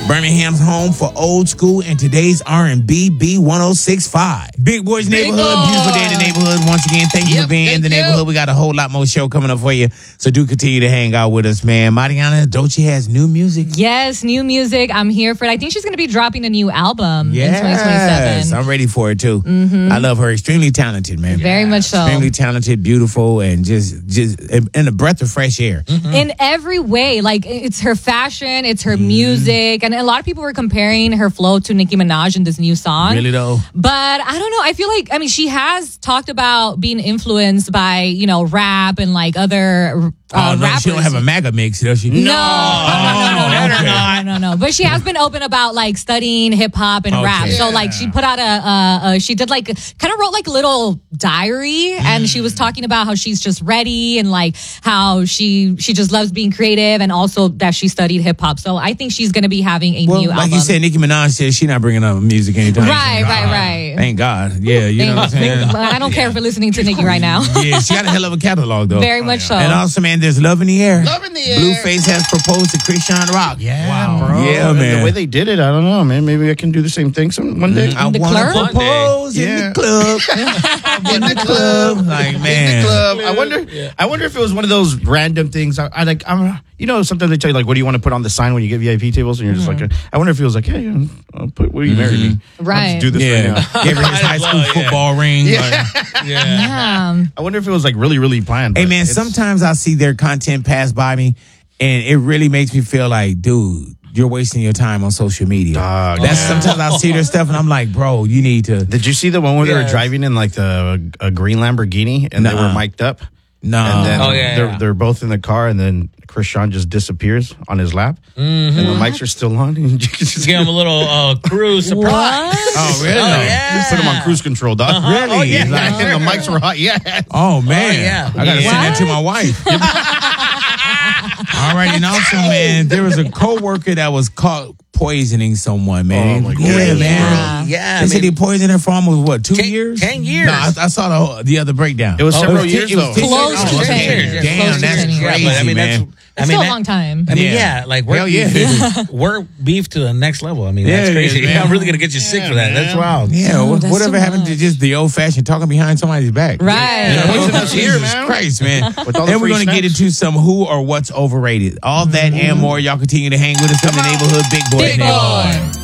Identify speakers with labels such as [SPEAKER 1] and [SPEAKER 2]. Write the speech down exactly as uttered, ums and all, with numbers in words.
[SPEAKER 1] Birmingham's home for old school and today's R and B, B one oh six point five. Big Boys
[SPEAKER 2] Big
[SPEAKER 1] Neighborhood,
[SPEAKER 2] Boy.
[SPEAKER 1] beautiful day in the neighborhood. Once again, thank you
[SPEAKER 2] Yep,
[SPEAKER 1] for being in
[SPEAKER 2] thank
[SPEAKER 1] the
[SPEAKER 2] you.
[SPEAKER 1] neighborhood. We got a whole lot more show coming up for you. So do continue to hang out with us, man. Mariana Dochi has new music.
[SPEAKER 3] Yes, new music. I'm here for it. I think she's going to be dropping a new album
[SPEAKER 1] Yes,
[SPEAKER 3] in twenty twenty-seven.
[SPEAKER 1] I'm ready for it too. Mm-hmm. I love her. Extremely talented, man.
[SPEAKER 3] Very much so.
[SPEAKER 1] Extremely talented, beautiful, and just just in a breath of fresh air.
[SPEAKER 3] Mm-hmm. In every way. Like, it's her fashion, it's her
[SPEAKER 1] Mm-hmm.
[SPEAKER 3] music. And a lot of people were comparing her flow to Nicki Minaj in this new song.
[SPEAKER 1] Really though?
[SPEAKER 3] But I don't know. I feel like, I mean, she has talked about being influenced by, you know, rap and like other uh,
[SPEAKER 1] oh, no,
[SPEAKER 3] rappers.
[SPEAKER 1] she don't have a MAGA mix, does she?
[SPEAKER 3] No, no, no, no, no, no,
[SPEAKER 1] okay.
[SPEAKER 3] no, no, no, no. But she has been open about like studying hip hop and
[SPEAKER 1] Okay.
[SPEAKER 3] rap. So like she put out a, uh, uh, she did like kind of wrote like a little diary, and she was talking about how she's just ready and like how she she just loves being creative, and also that she studied hip hop. So I think she's gonna be having a
[SPEAKER 1] Well,
[SPEAKER 3] new
[SPEAKER 1] like
[SPEAKER 3] album.
[SPEAKER 1] you said, Nicki Minaj said she's not bringing up music anytime
[SPEAKER 3] Right,
[SPEAKER 1] soon.
[SPEAKER 3] right,
[SPEAKER 1] Ah,
[SPEAKER 3] right.
[SPEAKER 1] Thank God. Yeah, you know what I'm saying?
[SPEAKER 3] But I don't care for listening to Nicki right now.
[SPEAKER 1] Yeah, she got a hell of a catalog though.
[SPEAKER 3] Very much so.
[SPEAKER 1] And also, man, there's love in the air.
[SPEAKER 2] Love in the air.
[SPEAKER 1] Blueface has proposed to Christian Rock.
[SPEAKER 4] Yeah,
[SPEAKER 1] Wow.
[SPEAKER 4] bro.
[SPEAKER 1] Yeah,
[SPEAKER 4] And
[SPEAKER 1] man.
[SPEAKER 4] the way they did it, I don't know, man. Maybe I can do the same thing some one day.
[SPEAKER 1] I
[SPEAKER 3] the
[SPEAKER 1] want to
[SPEAKER 3] club?
[SPEAKER 1] propose in
[SPEAKER 4] Yeah.
[SPEAKER 1] the club. in the club. Like,
[SPEAKER 4] In
[SPEAKER 1] man.
[SPEAKER 4] the club. I wonder. I wonder if it was one of those random things. I, I like. I'm. You know, sometimes they tell you like, what do you want to put on the sign when you get V I P tables, and you're just like, I wonder if it was like, hey, I'll put, will you marry me? I'll
[SPEAKER 3] Right.
[SPEAKER 4] just do this
[SPEAKER 1] Yeah.
[SPEAKER 4] right now.
[SPEAKER 1] Gave her his high school
[SPEAKER 2] Might as well, yeah.
[SPEAKER 1] football ring.
[SPEAKER 4] Yeah.
[SPEAKER 1] Like,
[SPEAKER 2] Yeah.
[SPEAKER 3] Yeah.
[SPEAKER 4] I wonder if it was like really, really planned.
[SPEAKER 1] hey,
[SPEAKER 4] but
[SPEAKER 1] man,
[SPEAKER 4] it's-
[SPEAKER 1] sometimes I see their content pass by me, and it really makes me feel like, dude, you're wasting your time on social media.
[SPEAKER 4] Dog.
[SPEAKER 1] That's
[SPEAKER 4] Yeah.
[SPEAKER 1] sometimes I see their stuff, and I'm like, bro, you need to.
[SPEAKER 4] Did you see the one where they were
[SPEAKER 2] Yes.
[SPEAKER 4] driving in like the a green Lamborghini and they
[SPEAKER 1] Nuh-uh.
[SPEAKER 4] were mic'd up?
[SPEAKER 1] No.
[SPEAKER 4] And then
[SPEAKER 2] Oh, yeah,
[SPEAKER 4] they're
[SPEAKER 2] yeah.
[SPEAKER 4] they're both in the car, and then Krishan just disappears on his lap,
[SPEAKER 2] Mm-hmm.
[SPEAKER 4] and the mics are still on. And you just
[SPEAKER 2] Just give him a little uh, cruise surprise.
[SPEAKER 3] What?
[SPEAKER 1] Oh, really?
[SPEAKER 2] Oh, yeah.
[SPEAKER 4] Just put him on cruise control, dog.
[SPEAKER 1] Really?
[SPEAKER 4] Oh yeah,
[SPEAKER 1] Like-
[SPEAKER 4] and the mics were hot. Yeah.
[SPEAKER 1] Oh man,
[SPEAKER 2] Oh, yeah.
[SPEAKER 1] I gotta
[SPEAKER 2] Yeah.
[SPEAKER 1] send that to my wife. All right, and also, man, there was a coworker that was caught poisoning someone, man.
[SPEAKER 4] Oh, my God.
[SPEAKER 1] Yeah,
[SPEAKER 3] Yeah.
[SPEAKER 1] man.
[SPEAKER 2] Yeah,
[SPEAKER 1] They
[SPEAKER 2] I
[SPEAKER 1] said he
[SPEAKER 2] mean-
[SPEAKER 1] poisoned her for almost what, two
[SPEAKER 2] Ten-
[SPEAKER 1] years?
[SPEAKER 2] ten years.
[SPEAKER 1] No, I, I saw the whole, the other breakdown.
[SPEAKER 4] It was
[SPEAKER 1] Oh,
[SPEAKER 4] several
[SPEAKER 1] ten-
[SPEAKER 4] years,
[SPEAKER 1] it was
[SPEAKER 4] though.
[SPEAKER 1] ten
[SPEAKER 3] Close
[SPEAKER 1] years?
[SPEAKER 3] to
[SPEAKER 1] Oh,
[SPEAKER 3] ten
[SPEAKER 1] okay.
[SPEAKER 3] years.
[SPEAKER 1] Damn,
[SPEAKER 3] Close to
[SPEAKER 1] that's
[SPEAKER 3] ten years.
[SPEAKER 1] crazy,
[SPEAKER 2] Yeah, but I mean,
[SPEAKER 1] man.
[SPEAKER 2] that's- I
[SPEAKER 3] It's
[SPEAKER 2] mean,
[SPEAKER 3] still a
[SPEAKER 2] that-
[SPEAKER 3] long time.
[SPEAKER 2] I mean,
[SPEAKER 1] Yeah.
[SPEAKER 2] yeah, like work
[SPEAKER 1] Hell yeah.
[SPEAKER 2] beef, work beef to the next level. I mean,
[SPEAKER 1] Yeah,
[SPEAKER 2] that's
[SPEAKER 1] it is,
[SPEAKER 2] crazy.
[SPEAKER 1] man.
[SPEAKER 2] I'm really gonna get you sick for that. That's wild.
[SPEAKER 1] Yeah,
[SPEAKER 3] Oh,
[SPEAKER 1] what,
[SPEAKER 3] that's
[SPEAKER 1] whatever
[SPEAKER 3] too
[SPEAKER 1] happened to
[SPEAKER 3] much.
[SPEAKER 1] just the old fashioned talking behind somebody's back?
[SPEAKER 3] Right.
[SPEAKER 1] You know,
[SPEAKER 4] Poison us here,
[SPEAKER 1] Jesus
[SPEAKER 4] man.
[SPEAKER 1] Christ, man.
[SPEAKER 4] With all the
[SPEAKER 1] Then we're
[SPEAKER 4] free
[SPEAKER 1] going to get
[SPEAKER 4] snacks.
[SPEAKER 1] into some who or what's overrated. All that and more. Y'all continue to hang with us in the neighborhood. Big Boys
[SPEAKER 3] Big
[SPEAKER 1] Neighborhood.
[SPEAKER 3] Boy.